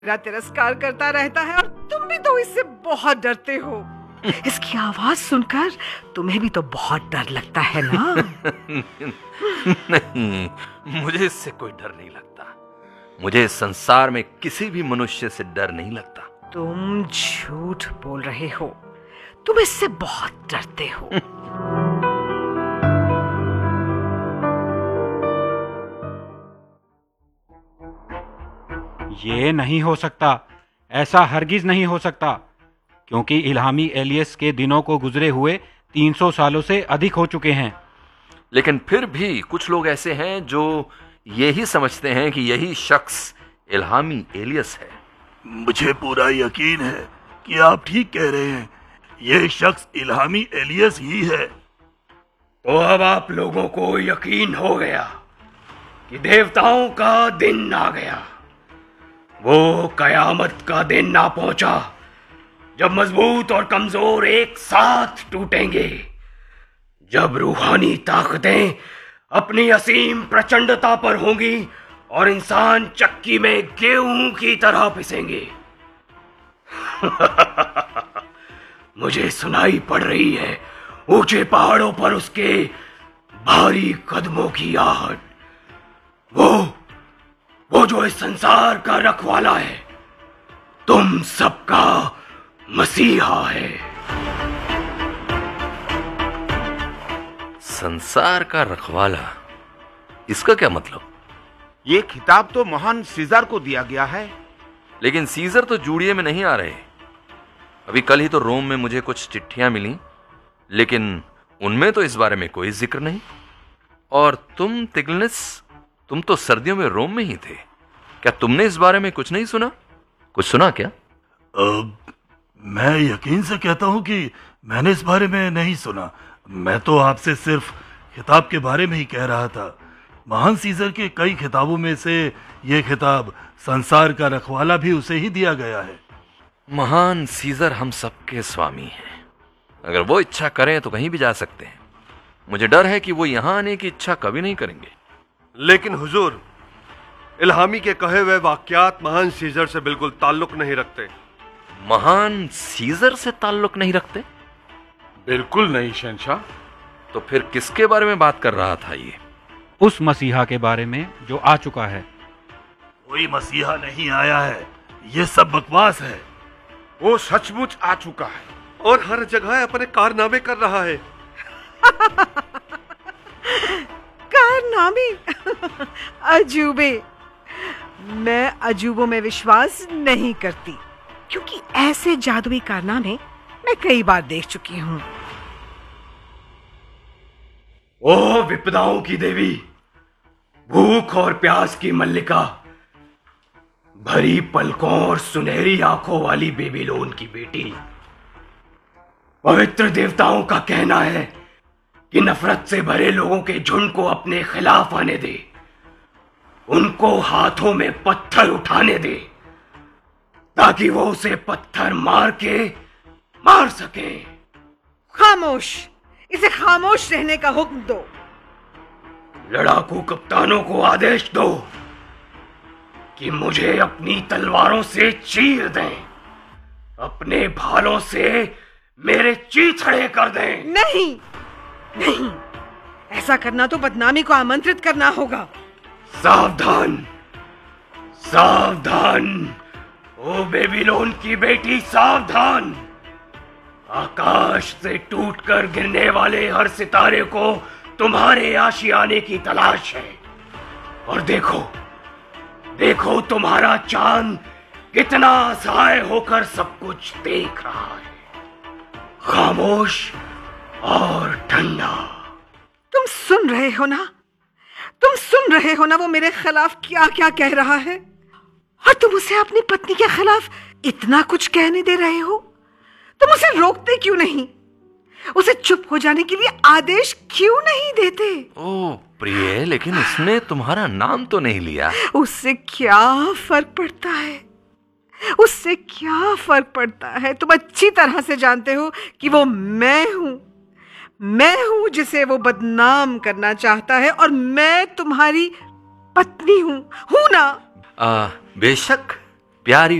मेरा तिरस्कार करता रहता है और तुम भी तो इससे बहुत डरते हो। इसकी आवाज सुनकर तुम्हें भी तो बहुत डर लगता है ना? नहीं, मुझे इससे कोई डर नहीं लगता। मुझे इस संसार में किसी भी मनुष्य से डर नहीं लगता। तुम झूठ बोल रहे हो, तुम इससे बहुत डरते हो। ये नहीं हो सकता, ऐसा हरगिज नहीं हो सकता, क्योंकि इल्हामी एलियस के दिनों को गुजरे हुए 300 सालों से अधिक हो चुके हैं। लेकिन फिर भी कुछ लोग ऐसे हैं जो यही समझते हैं कि यही शख्स इल्हामी एलियस है। मुझे पूरा यकीन है कि आप ठीक कह रहे हैं, यह शख्स इल्हामी एलियस ही है। तो अब आप लोगों को यकीन हो गया कि देवताओं का दिन आ गया। वो कयामत का दिन ना पहुंचा जब मजबूत और कमजोर एक साथ टूटेंगे, जब रूहानी ताकतें अपनी असीम प्रचंडता पर होंगी और इंसान चक्की में गेहूं की तरह पिसेंगे। मुझे सुनाई पड़ रही है ऊंचे पहाड़ों पर उसके भारी कदमों की आहट। वो जो इस संसार का रखवाला है, तुम सबका मसीहा है। संसार का रखवाला, इसका क्या मतलब? ये खिताब तो महान सीजर को दिया गया है। लेकिन सीजर तो जूड़िए में नहीं आ रहे। अभी कल ही तो रोम में मुझे कुछ चिट्ठियां मिली, लेकिन उनमें तो इस बारे में कोई जिक्र नहीं। और तुम तिग्लनिस, तुम तो सर्दियों में रोम में ही थे, क्या तुमने इस बारे में कुछ नहीं सुना? कुछ सुना क्या? मैं यकीन से कहता हूं कि मैंने इस बारे में नहीं सुना। मैं तो आपसे सिर्फ खिताब के बारे में ही कह रहा था। महान सीजर के कई खिताबों में से यह खिताब संसार का रखवाला भी उसे ही दिया गया है। महान सीजर हम सबके स्वामी हैं। अगर वो इच्छा करें तो कहीं भी जा सकते हैं। मुझे डर है कि वो यहां आने की इच्छा कभी नहीं करेंगे। लेकिन हुजूर, इल्हामी के कहे हुए वाक्यात महान सीजर से बिल्कुल ताल्लुक नहीं रखते। महान सीजर से ताल्लुक नहीं रखते? बिल्कुल नहीं शहंशाह। तो फिर किसके बारे में बात कर रहा था ये? उस मसीहा के बारे में जो आ चुका है। कोई मसीहा नहीं आया है, ये सब बकवास है। वो सचमुच आ चुका है और हर जगह अपने कारनामे कर रहा है। कारनामे? अजूबे? मैं अजूबों में विश्वास नहीं करती, क्योंकि ऐसे जादुई कारनामे मैं कई बार देख चुकी हूं। ओ विपदाओं की देवी, भूख और प्यास की मल्लिका, भरी पलकों और सुनहरी आंखों वाली बेबीलोन की बेटी, पवित्र देवताओं का कहना है कि नफरत से भरे लोगों के झुंड को अपने खिलाफ आने दे, उनको हाथों में पत्थर उठाने दे, ताकि वो उसे पत्थर मार के मार सके। खामोश, इसे खामोश रहने का हुक्म दो। लड़ाकू कप्तानों को आदेश दो कि मुझे अपनी तलवारों से चीर दें, अपने भालों से मेरे चीथड़े कर दें। नहीं नहीं, ऐसा करना तो बदनामी को आमंत्रित करना होगा। सावधान सावधान, ओ बेबीलोन की बेटी, सावधान। आकाश से टूटकर गिरने वाले हर सितारे को तुम्हारे आशियाने की तलाश है। और देखो देखो, तुम्हारा चांद कितना असहाय होकर सब कुछ देख रहा है, खामोश और ठंडा। तुम सुन रहे हो ना? तुम सुन रहे हो ना वो मेरे खिलाफ क्या क्या कह रहा है? और तुम उसे अपनी पत्नी के खिलाफ इतना कुछ कहने दे रहे हो? तुम उसे रोकते क्यों नहीं? उसे चुप हो जाने के लिए आदेश क्यों नहीं देते? ओ प्रिय, लेकिन उसने तुम्हारा नाम तो नहीं लिया। उससे क्या फर्क पड़ता है? उससे क्या फर्क पड़ता है? तुम अच्छी तरह से जानते हो कि वो मैं हूं जिसे वो बदनाम करना चाहता है, और मैं तुम्हारी पत्नी हूं ना? बेशक, प्यारी